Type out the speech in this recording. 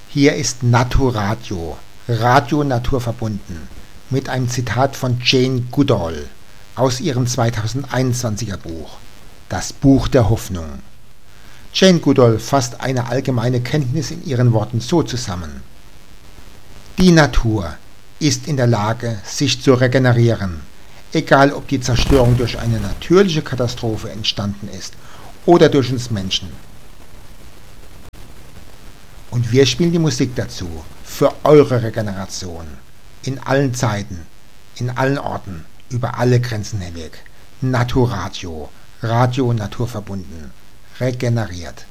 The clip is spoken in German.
Hier ist Naturadio, Radio naturverbunden, mit einem Zitat von Jane Goodall aus ihrem 2021er Buch, Das Buch der Hoffnung. Jane Goodall fasst eine allgemeine Kenntnis in ihren Worten so zusammen: Die Natur ist in der Lage, sich zu regenerieren, egal ob die Zerstörung durch eine natürliche Katastrophe entstanden ist oder durch uns Menschen. Und wir spielen die Musik dazu, für eure Regeneration. In allen Zeiten, in allen Orten, über alle Grenzen hinweg. Naturadio, Radio naturverbunden, regeneriert.